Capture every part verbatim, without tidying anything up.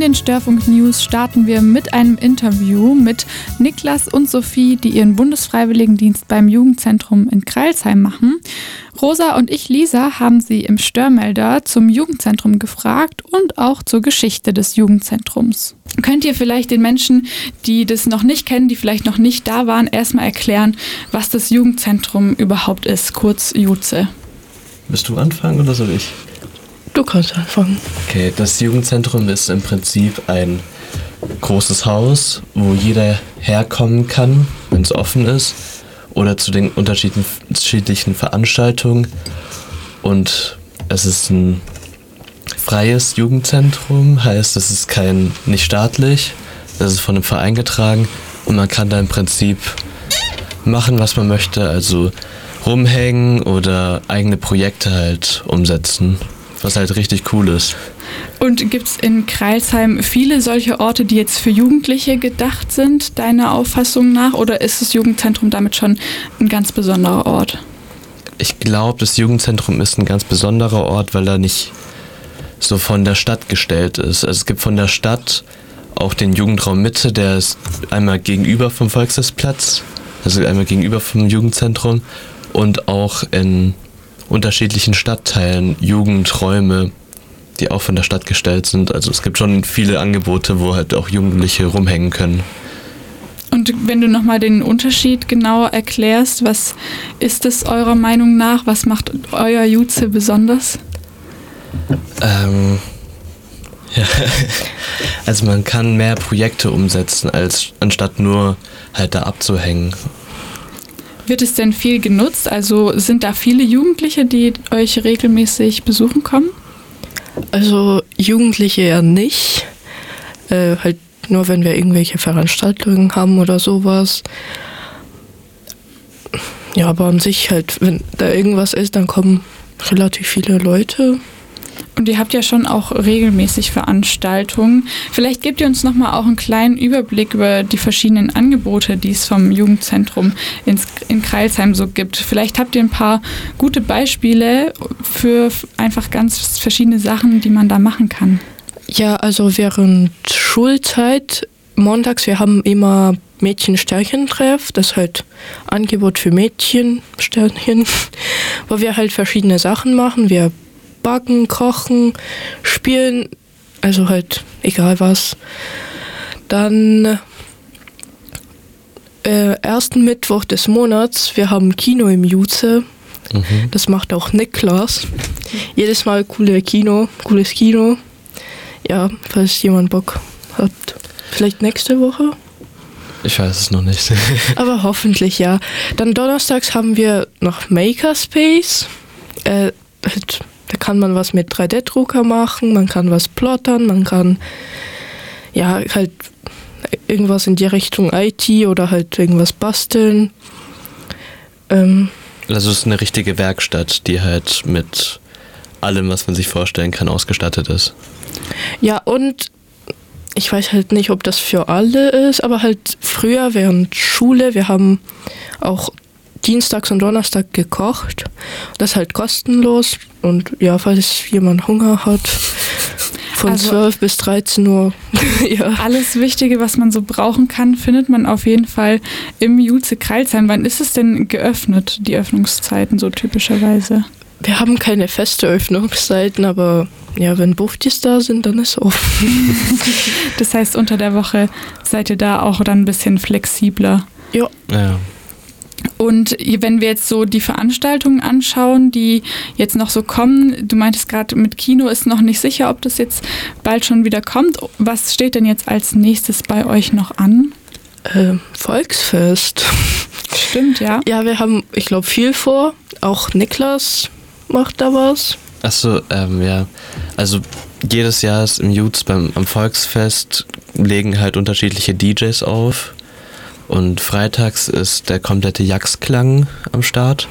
den Störfunk News starten wir mit einem Interview mit Niklas und Sophie, die ihren Bundesfreiwilligendienst beim Jugendzentrum in Crailsheim machen. Rosa und ich, Lisa, haben sie im Störmelder zum Jugendzentrum gefragt und auch zur Geschichte des Jugendzentrums. Könnt ihr vielleicht den Menschen, die das noch nicht kennen, die vielleicht noch nicht da waren, erstmal erklären, was das Jugendzentrum überhaupt ist, kurz Juze? Willst du anfangen oder soll ich? Du kannst anfangen. Okay, das Jugendzentrum ist im Prinzip ein großes Haus, wo jeder herkommen kann, wenn es offen ist, oder zu den unterschiedlichen Veranstaltungen. Und es ist ein freies Jugendzentrum, heißt, es ist kein, nicht staatlich, es ist von einem Verein getragen und man kann da im Prinzip machen, was man möchte, also rumhängen oder eigene Projekte halt umsetzen, was halt richtig cool ist. Und gibt es in Crailsheim viele solche Orte, die jetzt für Jugendliche gedacht sind, deiner Auffassung nach? Oder ist das Jugendzentrum damit schon ein ganz besonderer Ort? Ich glaube, das Jugendzentrum ist ein ganz besonderer Ort, weil er nicht so von der Stadt gestellt ist. Also es gibt von der Stadt auch den Jugendraum Mitte, der ist einmal gegenüber vom Volksfestplatz, also einmal gegenüber vom Jugendzentrum, und auch in unterschiedlichen Stadtteilen Jugendräume, die auch von der Stadt gestellt sind. Also es gibt schon viele Angebote, wo halt auch Jugendliche rumhängen können. Und wenn du nochmal den Unterschied genauer erklärst, was ist es eurer Meinung nach? Was macht euer Juze besonders? Ähm, ja, also man kann mehr Projekte umsetzen, als anstatt nur halt da abzuhängen. Wird es denn viel genutzt? Also sind da viele Jugendliche, die euch regelmäßig besuchen kommen? Also Jugendliche ja nicht. Äh, halt nur, wenn wir irgendwelche Veranstaltungen haben oder sowas. Ja, aber an sich halt, wenn da irgendwas ist, dann kommen relativ viele Leute. Und ihr habt ja schon auch regelmäßig Veranstaltungen. Vielleicht gebt ihr uns nochmal auch einen kleinen Überblick über die verschiedenen Angebote, die es vom Jugendzentrum ins, in Crailsheim so gibt. Vielleicht habt ihr ein paar gute Beispiele für einfach ganz verschiedene Sachen, die man da machen kann. Ja, also während Schulzeit, montags, wir haben immer Mädchen-Sternchen-Treff, das ist halt Angebot für Mädchen, Sternchen, wo wir halt verschiedene Sachen machen. Wir backen, kochen, spielen, also halt egal was. Dann äh, ersten Mittwoch des Monats, wir haben Kino im Juze. Mhm. Das macht auch Niklas. Jedes Mal coole Kino, cooles Kino. Ja, falls jemand Bock hat. Vielleicht nächste Woche? Ich weiß es noch nicht. Aber hoffentlich ja. Dann donnerstags haben wir noch Makerspace. Äh, halt Da kann man was mit drei D Drucker machen, man kann was plottern, man kann ja halt irgendwas in die Richtung I T oder halt irgendwas basteln. Ähm also es ist eine richtige Werkstatt, die halt mit allem, was man sich vorstellen kann, ausgestattet ist. Ja, und ich weiß halt nicht, ob das für alle ist, aber halt früher während Schule, wir haben auch Dienstags und Donnerstag gekocht. Das ist halt kostenlos. Und ja, falls jemand Hunger hat, von also zwölf bis dreizehn Uhr. Ja. Alles Wichtige, was man so brauchen kann, findet man auf jeden Fall im Juze Crailsheim. Wann ist es denn geöffnet, die Öffnungszeiten so typischerweise? Wir haben keine feste Öffnungszeiten, aber ja, wenn Buftis da sind, dann ist es offen. Das heißt, unter der Woche seid ihr da auch dann ein bisschen flexibler. Ja. Ja. Und wenn wir jetzt so die Veranstaltungen anschauen, die jetzt noch so kommen, du meintest gerade, mit Kino ist noch nicht sicher, ob das jetzt bald schon wieder kommt. Was steht denn jetzt als nächstes bei euch noch an? Äh, Volksfest. Stimmt, ja. Ja, wir haben, ich glaube, viel vor. Auch Niklas macht da was. Achso, ähm, ja. Also jedes Jahr ist im Juz beim am Volksfest legen halt unterschiedliche D Js auf. Und freitags ist der komplette Jax-Klang am Start.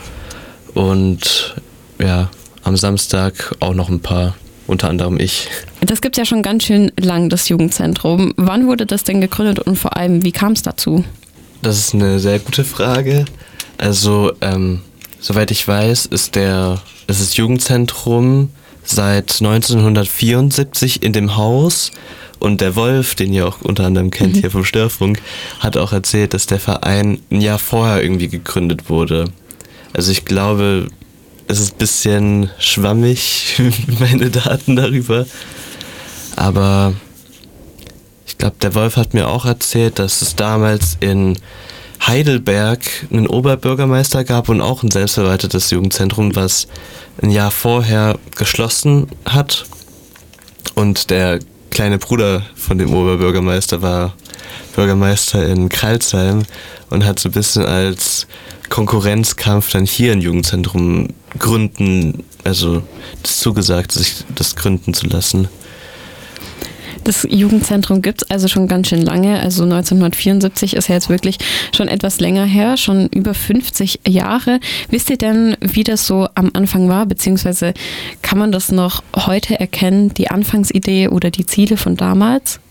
Und ja, am Samstag auch noch ein paar, unter anderem ich. Das gibt's ja schon ganz schön lang, das Jugendzentrum. Wann wurde das denn gegründet und vor allem, wie kam es dazu? Das ist eine sehr gute Frage. Also, ähm, soweit ich weiß, ist der, ist das Jugendzentrum seit neunzehnhundertvierundsiebzig in dem Haus Und der Wolf, den ihr auch unter anderem kennt Mhm. hier vom Störfunk, hat auch erzählt, dass der Verein ein Jahr vorher irgendwie gegründet wurde. Also ich glaube, es ist ein bisschen schwammig, meine Daten darüber. Aber ich glaube, der Wolf hat mir auch erzählt, dass es damals in Heidelberg einen Oberbürgermeister gab und auch ein selbstverwaltetes Jugendzentrum, was ein Jahr vorher geschlossen hat. Und der kleine Bruder von dem Oberbürgermeister war Bürgermeister in Crailsheim und hat so ein bisschen als Konkurrenzkampf dann hier ein Jugendzentrum gründen, also das zugesagt, sich das gründen zu lassen. Das Jugendzentrum gibt es also schon ganz schön lange. Also neunzehnhundertvierundsiebzig ist ja jetzt wirklich schon etwas länger her, schon über fünfzig Jahre. Wisst ihr denn, wie das so am Anfang war? Beziehungsweise kann man das noch heute erkennen, die Anfangsidee oder die Ziele von damals?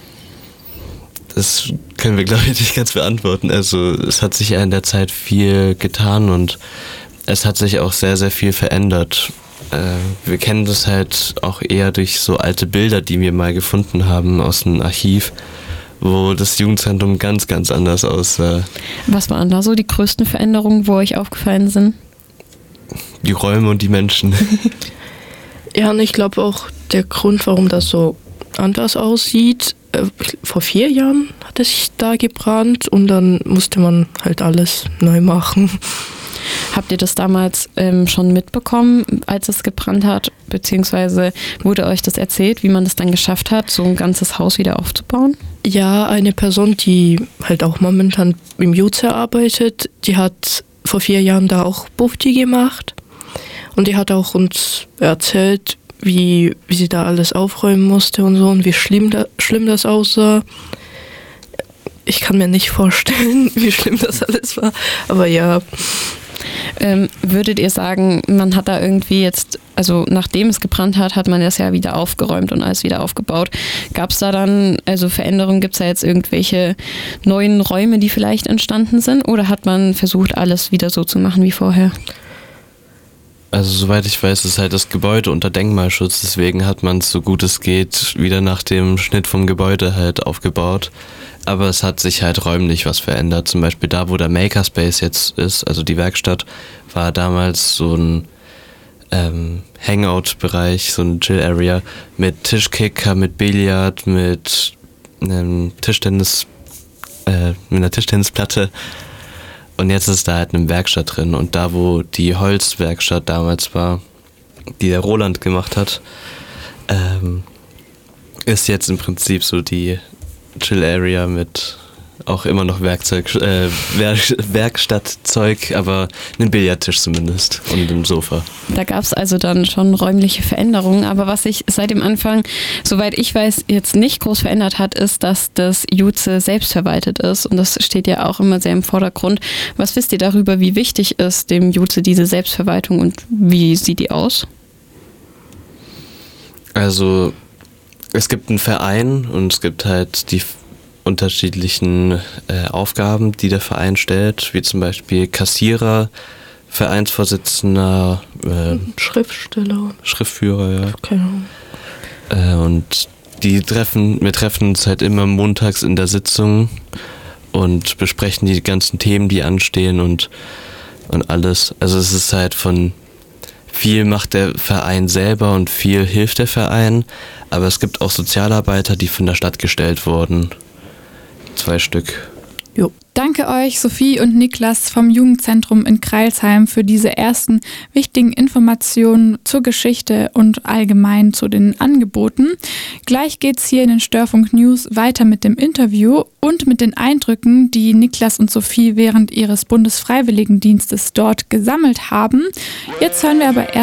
Das können wir, glaube ich, nicht ganz beantworten. Also es hat sich ja in der Zeit viel getan und es hat sich auch sehr, sehr viel verändert. Wir kennen das halt auch eher durch so alte Bilder, die wir mal gefunden haben aus dem Archiv, wo das Jugendzentrum ganz, ganz anders aussah. Was waren da so die größten Veränderungen, wo euch aufgefallen sind? Die Räume und die Menschen. Ja, und ich glaube auch der Grund, warum das so anders aussieht, äh, vor vier Jahren hat es sich da gebrannt und dann musste man halt alles neu machen. Habt ihr das damals ähm, schon mitbekommen, als es gebrannt hat? Beziehungsweise wurde euch das erzählt, wie man das dann geschafft hat, so ein ganzes Haus wieder aufzubauen? Ja, eine Person, die halt auch momentan im J U Z arbeitet, die hat vor vier Jahren da auch Bufti gemacht und die hat auch uns erzählt, wie, wie sie da alles aufräumen musste und so und wie schlimm, da, schlimm das aussah. Ich kann mir nicht vorstellen, wie schlimm das alles war, aber ja. Ähm, würdet ihr sagen, man hat da irgendwie jetzt, also nachdem es gebrannt hat, hat man das ja wieder aufgeräumt und alles wieder aufgebaut. Gab es da dann, also Veränderungen, gibt es da jetzt irgendwelche neuen Räume, die vielleicht entstanden sind? Oder hat man versucht, alles wieder so zu machen wie vorher? Also soweit ich weiß, ist halt das Gebäude unter Denkmalschutz, deswegen hat man es so gut es geht wieder nach dem Schnitt vom Gebäude halt aufgebaut. Aber es hat sich halt räumlich was verändert. Zum Beispiel da, wo der Makerspace jetzt ist, also die Werkstatt, war damals so ein ähm, Hangout-Bereich, so ein Chill-Area mit Tischkicker, mit Billard, mit einem Tischtennis, äh, mit einer Tischtennisplatte. Und jetzt ist da halt eine Werkstatt drin. Und da, wo die Holzwerkstatt damals war, die der Roland gemacht hat, ähm, ist jetzt im Prinzip so die Chill-Area mit auch immer noch Werkzeug, äh, Werk- Werkstattzeug, aber einen Billardtisch zumindest und ein Sofa. Da gab es also dann schon räumliche Veränderungen, aber was sich seit dem Anfang, soweit ich weiß, jetzt nicht groß verändert hat, ist, dass das J U Z selbstverwaltet ist und das steht ja auch immer sehr im Vordergrund. Was wisst ihr darüber, wie wichtig ist dem J U Z diese Selbstverwaltung und wie sieht die aus? Also es gibt einen Verein und es gibt halt die unterschiedlichen äh, Aufgaben, die der Verein stellt, wie zum Beispiel Kassierer, Vereinsvorsitzender, äh, Schriftsteller. Schriftführer, ja. Keine Ahnung. Äh, und die treffen, wir treffen uns halt immer montags in der Sitzung und besprechen die ganzen Themen, die anstehen und, und alles. Also es ist halt von viel macht der Verein selber und viel hilft der Verein, aber es gibt auch Sozialarbeiter, die von der Stadt gestellt wurden. Zwei Stück. Jo. Danke euch, Sophie und Niklas vom Jugendzentrum in Crailsheim, für diese ersten wichtigen Informationen zur Geschichte und allgemein zu den Angeboten. Gleich geht's hier in den Störfunk News weiter mit dem Interview und mit den Eindrücken, die Niklas und Sophie während ihres Bundesfreiwilligendienstes dort gesammelt haben. Jetzt hören wir aber erst